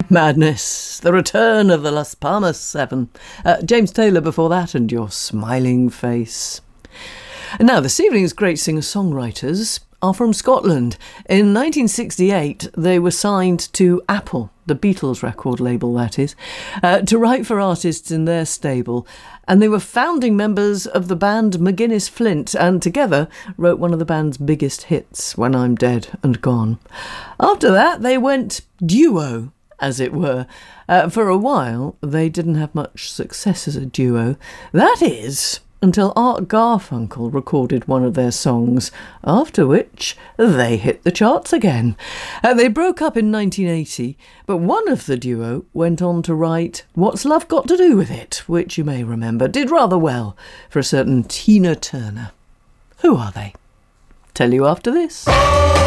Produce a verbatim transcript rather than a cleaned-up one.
Madness, the return of the Las Palmas Seven. Uh, James Taylor before that, and Your Smiling Face. And now, this evening's great singer-songwriters are from Scotland. In nineteen sixty-eight, they were signed to Apple, the Beatles record label, that is, uh, to write for artists in their stable. And they were founding members of the band McGuinness Flint, and together wrote one of the band's biggest hits, When I'm Dead and Gone. After that, they went duo, as it were. Uh, for a while, they didn't have much success as a duo. That is, until Art Garfunkel recorded one of their songs, after which they hit the charts again. Uh, they broke up in nineteen eighty, but one of the duo went on to write What's Love Got to Do With It, which you may remember did rather well for a certain Tina Turner. Who are they? Tell you after this.